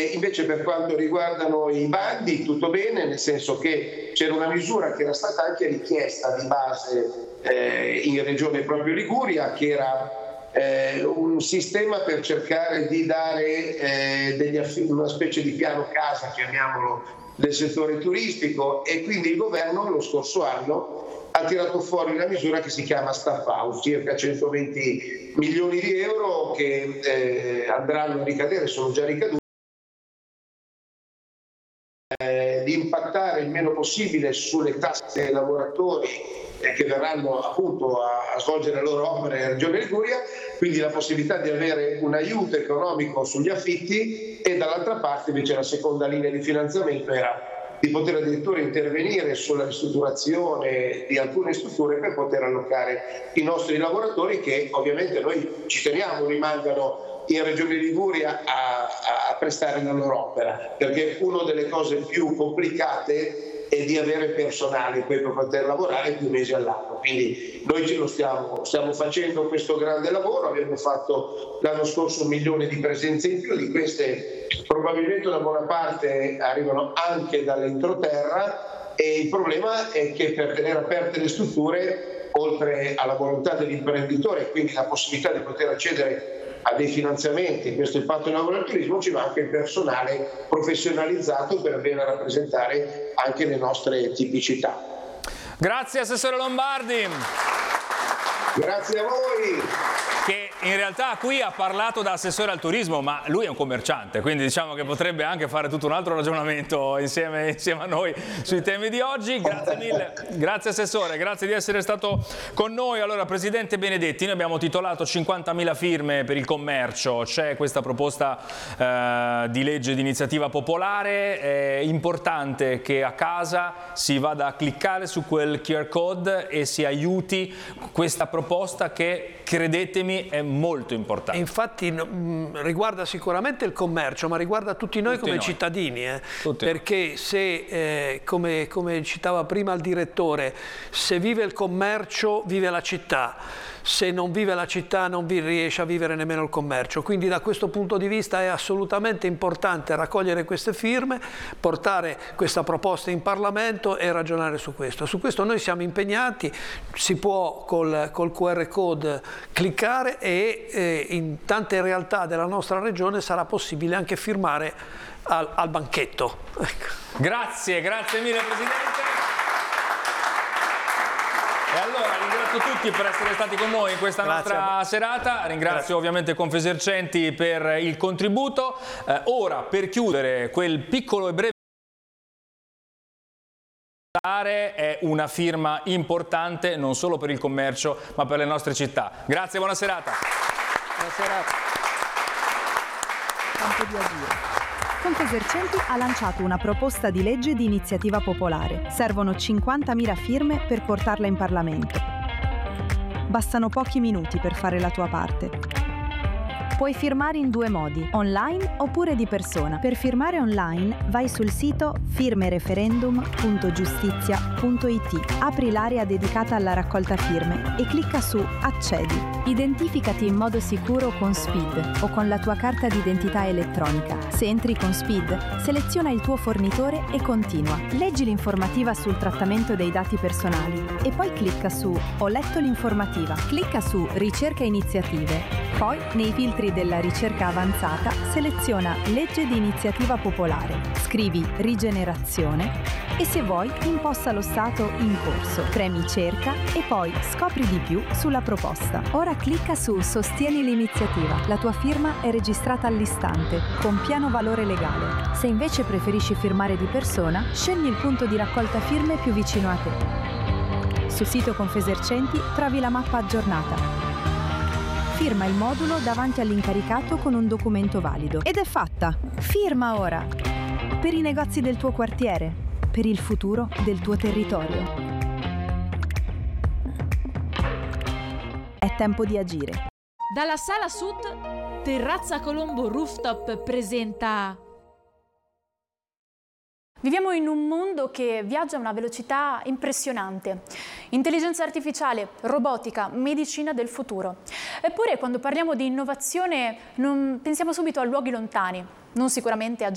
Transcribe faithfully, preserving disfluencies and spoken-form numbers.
E invece per quanto riguardano i bandi tutto bene, nel senso che c'era una misura che era stata anche richiesta di base eh, in Regione proprio Liguria, che era eh, un sistema per cercare di dare eh, degli affitti, una specie di piano casa, chiamiamolo, del settore turistico, e quindi il governo lo scorso anno ha tirato fuori una misura che si chiama Staff House, circa centoventi milioni di euro che eh, andranno a ricadere, sono già ricaduti, eh, di impattare il meno possibile sulle tasse dei lavoratori eh, che verranno appunto a, a svolgere le loro opere in Regione Liguria, quindi la possibilità di avere un aiuto economico sugli affitti, e dall'altra parte invece la seconda linea di finanziamento era di poter addirittura intervenire sulla ristrutturazione di alcune strutture per poter allocare i nostri lavoratori, che ovviamente noi ci teniamo rimangano in Regione Liguria a, a prestare la loro opera, perché una delle cose più complicate è di avere personale poi per poter lavorare più mesi all'anno. Quindi noi ce lo stiamo, stiamo facendo questo grande lavoro, abbiamo fatto l'anno scorso un milione di presenze in più, di queste probabilmente una buona parte arrivano anche dall'entroterra, e il problema è che per tenere aperte le strutture, oltre alla volontà dell'imprenditore e quindi la possibilità di poter accedere a dei finanziamenti, questo è il patto del turismo, ci va anche il personale professionalizzato per bene rappresentare anche le nostre tipicità. Grazie Assessore Lombardi. Grazie a voi. Che in realtà qui ha parlato da assessore al turismo, ma lui è un commerciante, quindi diciamo che potrebbe anche fare tutto un altro ragionamento insieme, insieme a noi sui temi di oggi. Grazie mille, grazie Assessore, grazie di essere stato con noi. Allora, Presidente Benedetti, noi abbiamo titolato cinquantamila firme per il commercio, c'è questa proposta eh, di legge di iniziativa popolare, è importante che a casa si vada a cliccare su quel Q R code e si aiuti questa proposta che, credetemi, è molto importante. Infatti mh, riguarda sicuramente il commercio, ma riguarda tutti noi tutti come noi. cittadini, eh? perché se, eh, come, come citava prima il direttore, se vive il commercio vive la città, se non vive la città non vi riesce a vivere nemmeno il commercio, quindi da questo punto di vista è assolutamente importante raccogliere queste firme, portare questa proposta in Parlamento e ragionare su questo. Su questo noi siamo impegnati, si può col, col Q R code cliccare e eh, in tante realtà della nostra regione sarà possibile anche firmare al, al banchetto. Grazie, grazie mille Presidente. E allora ringrazio tutti per essere stati con noi in questa Grazie nostra serata, ringrazio Grazie. ovviamente Confesercenti per il contributo. Eh, ora, per chiudere quel piccolo e breve è una firma importante non solo per il commercio ma per le nostre città. Grazie, buona serata. Buona serata. Campo di agire. Confesercenti ha lanciato una proposta di legge di iniziativa popolare. Servono cinquantamila firme per portarla in Parlamento. Bastano pochi minuti per fare la tua parte. Puoi firmare in due modi, online oppure di persona. Per firmare online vai sul sito firmereferendum punto giustizia punto it, apri l'area dedicata alla raccolta firme e clicca su Accedi. Identificati in modo sicuro con SPID o con la tua carta d'identità elettronica. Se entri con SPID, seleziona il tuo fornitore e continua. Leggi l'informativa sul trattamento dei dati personali e poi clicca su Ho letto l'informativa. Clicca su Ricerca iniziative. Poi, nei filtri della ricerca avanzata, seleziona Legge di iniziativa popolare, scrivi Rigenerazione e se vuoi imposta lo stato in corso, premi Cerca e poi scopri di più sulla proposta. Ora clicca su Sostieni l'iniziativa. La tua firma è registrata all'istante, con pieno valore legale. Se invece preferisci firmare di persona, scegli il punto di raccolta firme più vicino a te. Sul sito Confesercenti trovi la mappa aggiornata. Firma il modulo davanti all'incaricato con un documento valido. Ed è fatta! Firma ora! Per i negozi del tuo quartiere, per il futuro del tuo territorio. È tempo di agire. Dalla Sala Sud, Terrazza Colombo Rooftop presenta... Viviamo in un mondo che viaggia a una velocità impressionante. Intelligenza artificiale, robotica, medicina del futuro. Eppure quando parliamo di innovazione non pensiamo subito a luoghi lontani, non sicuramente a